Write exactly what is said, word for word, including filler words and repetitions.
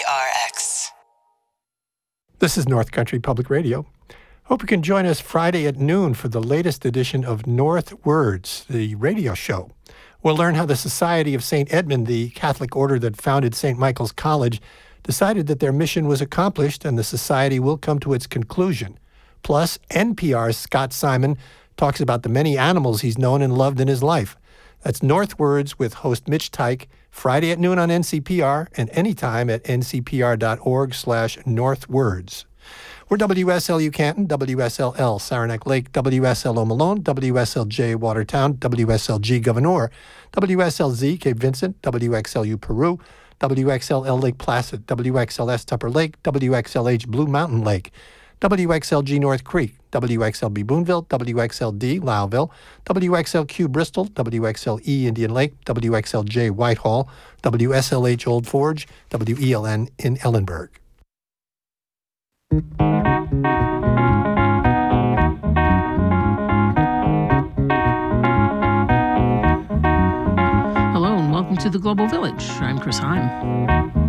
R X. This is North Country Public Radio. Hope you can join us Friday at noon for the latest edition of North Words, the radio show. We'll learn how the Society of Saint Edmund, the Catholic order that founded Saint Michael's College, decided that their mission was accomplished and the society will come to its conclusion. Plus, N P R's Scott Simon talks about the many animals he's known and loved in his life. That's North Words with host Mitch Tyke, Friday at noon on N C P R and anytime at n c p r dot org slash northwords. We're W S L U Canton, W S L L Saranac Lake, W S L O Malone, W S L J Watertown, W S L G Gouverneur, W S L Z Cape Vincent, W X L U Peru, W X L L Lake Placid, W X L S Tupper Lake, W X L H Blue Mountain Lake, W X L G North Creek, W X L B Boonville, W X L D Lowville, W X L Q Bristol, W X L E Indian Lake, W X L J Whitehall, W S L H Old Forge, W E L N in Ellenburg. Hello and welcome to the Global Village. I'm Chris Heim.